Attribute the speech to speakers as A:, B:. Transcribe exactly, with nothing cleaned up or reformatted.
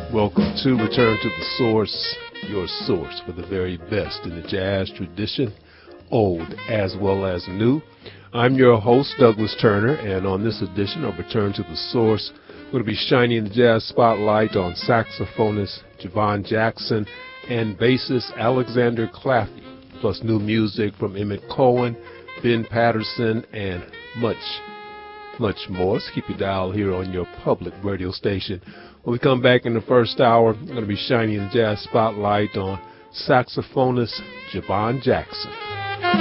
A: Welcome to Return to the Source, your source for the very best in the jazz tradition, old as well as new. I'm your host, Douglas Turner, and on this edition of Return to the Source, we're going to be shining the jazz spotlight on saxophonist Javon Jackson and bassist Alexander Claffey, plus new music from Emmett Cohen, Ben Patterson, and much, much more. So keep your dial here on your public radio station. When we come back in the first hour, I'm going to be shining the jazz spotlight on saxophonist Javon Jackson.